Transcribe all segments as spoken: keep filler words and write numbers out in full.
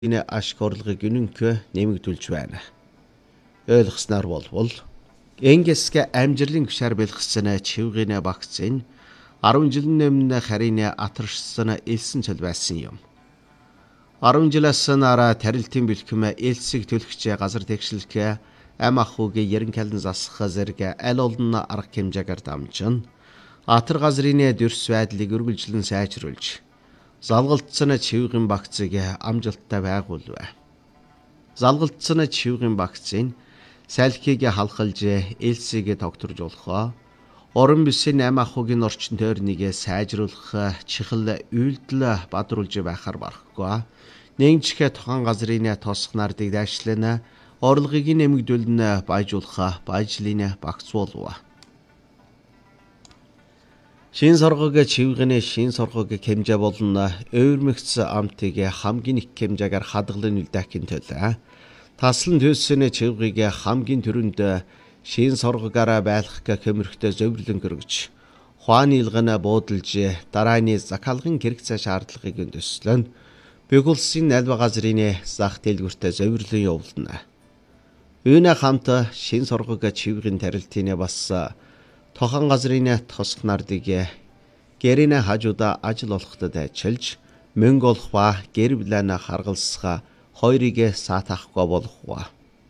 энэ ашиг орлогыг үнэнхөө нэмэгдүүлж байна. Ойлгосноор болвол Энгельске амжилын гүшар бэлгсэн чивгэнэ багцын арван жилийн өмнө харины атаршсан элсэн цол байсан юм. арван жилээс нараа тарилтын бэлхэм элсийг төлөхчээ газар тэгшилхэ ам ахугийн ярин калан засах зэрэг аль олон арга хэмжээгээр дамжин атар газрын дөрс байдлыг үргэлжлэн сайжруулж залгалтсан чивгэн багцыг амжилттай байгуулв. Залгалтсан чивгэн багцын салхийг халахлж элсийг тогтворж болохоо орон бисийн ам ахугийн орчин тойрныг сайжруулах чихэл үйлдэл бадруулж байхаар барахгүй. Нэгжихэ тохон газрын тосх нардыг дайшлана орлогыг нэмэгдүүлнэ байжуулах байжлын багц болов. Шин соргог чивгэнэ шин соргог хэмжээ болно өвөрмөгц амтыг хамгийн их хэмжээгээр хадгалан үлдэхин төлөө таслан төссөн чивгийг хамгийн түрүүнд шин соргогаараа байлгах хэмэрхтэй зөвлөн гэргэж хуаны илгэн буудалж дарааны захалгын хэрэгцээ шаардлагыг өндөслөн бэгүүлсэн альва газрын зах дэлгүүртээ зөвлөн явуулна. Үүнэ хамт шин соргог чивгийн тарилтын бас тохон газрын тосх нардыг гэрэнэ хажуудаа ажил олохтод ажиллаж мөнгө олох ба гэр бүлээнэ харгалсах хоёрыг саатахгүй болохгүй.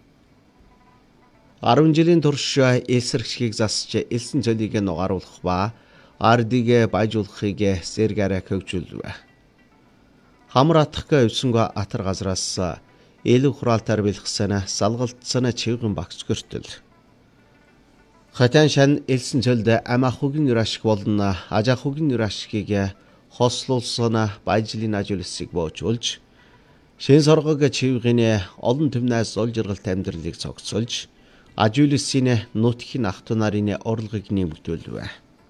арван жилийн турш элсэрхшгийг засч элсэн цолыг нугааруулах ба ардыг байжуулахыг сэргээрээ хөгжүүлв. Хамар атхга өвсөнгө атар газраас элэг хураалтаар бэлгсэн салгалтсан чивгэн багц гөртөл. Хатан шан элсэн цолд ам ахугийн нэр ашиг болно аж ахугийн нэр ашигыг хослуулсан байжлын ажуулсыг боожуулж шин соргог чивгэн олон түмнээс ол жаргалт амьдралыг цогцолж ажуулсийн нутгийн ах дүү нарын орлогыг нэмэгдүүлв.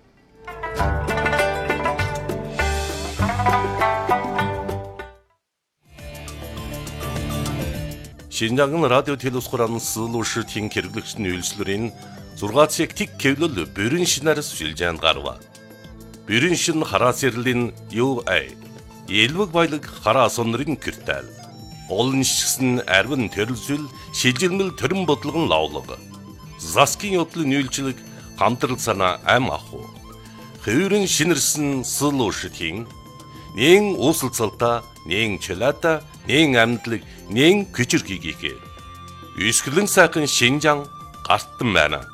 Шинжаан радио телевизхуран сэлүүшийн хэрэглэгчний үйлчлэрийн зургаан цаг тик кевлэл бүрэн шинээр сүлжээнд гарва. Бүрэн шин хараа сэрлэн ю ай элвэг баялаг хараа сонрын киртэл олон шигсэн арвин төрөлсөл шилжилмэл төрөн бодлогон лавлаг заскин yoдлын үйлчлэг хамтрал санаа ам аху хэврэн шинэрсэн сэлүүшийн нэн уусалцалта нэн чөлата нэн амдлаг нэн күчрхийгээ үсгэлэн сайхан шинжаан гартан байна.